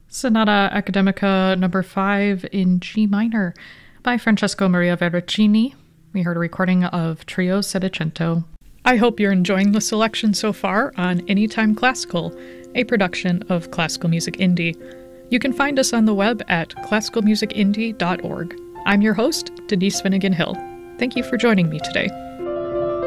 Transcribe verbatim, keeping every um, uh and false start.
Sonata Academica number five in G minor by Francesco Maria Verrocchini. We heard a recording of Trio Settecento. I hope you're enjoying the selection so far on Anytime Classical, a production of Classical Music Indie. You can find us on the web at classical music indie dot org. I'm your host, Denise Finnegan Hill. Thank you for joining me today.